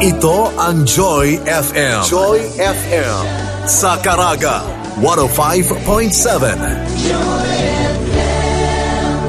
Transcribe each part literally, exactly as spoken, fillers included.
Ito ang Joy F M. Joy F M. Sa Caraga, one oh five point seven. Joy F M.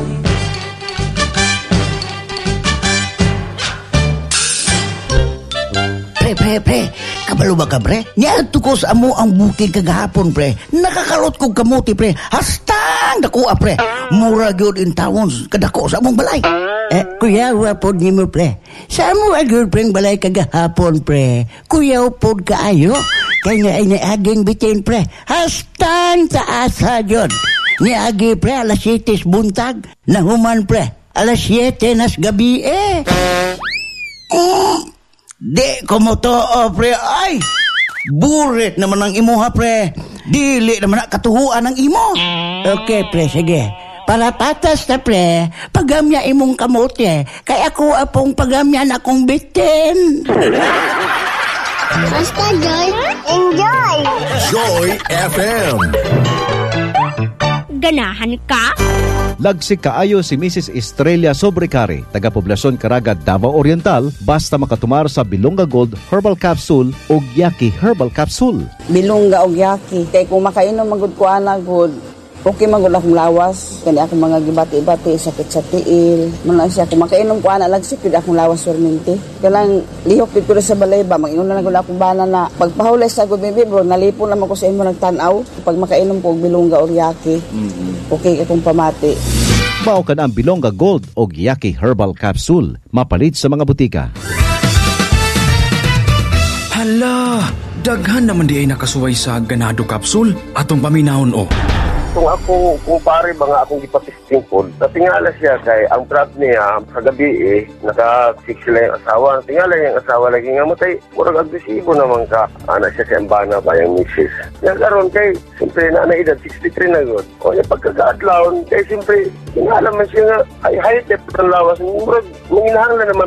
Pre, pre, pre. Kabalo ba ka, pre? Niadto ko sa amo ang bukid kagahapon, pre. Nakakalot kong kamuti, pre. Hastang dakuha, pre. Mura gyud in tawon kadako sa among balay. Eh, kuya, wapod ni mo, pre. Sa amo agad, pre, balay kagahapon, pre. Kuya, upod kaayo. Kaya nga ay naaging bitin, pre. Hastang taasa yun. Niagi, pre, alas siete buntag. Nahuman, pre. Alas siete nas gabi, eh. Mm. Di ko mo to, oh, pre. Ay, burit naman ang imuha, pre. Dili naman ang katuhuan ng imo. Okay, pre, sige. Para patas na, pre, pagamya imong kamote. Kaya ako apong pagamyan akong bitin. Basta, Joy. Enjoy! Joy F M. Ganahan ka? Lagsik kaayo si Missus Estrella Sobrecari, taga-poblasyon Caraga, Davao Oriental, basta makatumar sa Bilonga Gold Herbal Capsule o Yaki Herbal Capsule. Bilonga o Yaki. Kaya kung makainom magud ko ana good, okay magud akong lawas. Kani akong mga gibati-bati, sakit sa tiil. Muna siya, kung makainom ko ana lagsik, pwede akong lawas perminti. Kailang lihok pwede sa balay ba, mag-inom na lang gud akong bana na. Pagpahulay sa good baby bro, nalipon naman ko sa imo nagtanaw. Pag makainom ko og Bilonga o Yaki, mm-hmm. Okay akong pamati. Mao ka na ang Bilonga Gold o Yaki Herbal Capsule. Mapalit sa mga butika. Hala, daghan naman di ay nakasuway sa ganado capsule atong paminahon o. Kung ako, kumpare ba nga akong ipatisting po, natingala siya kay ang trap niya sa gabi eh, naka-fix sila yung asawa. Natingala yung asawa lagi nga matay, murag agresibo naman ka. Anak siya sa embana ba yung misis. Nagaroon kay, siyempre na na edad, sixty-three na good. O yung pagkakaadlaon, kay siyempre, tingala man siya nga, ay high-tep ng lawas. Murag, manginahanglan naman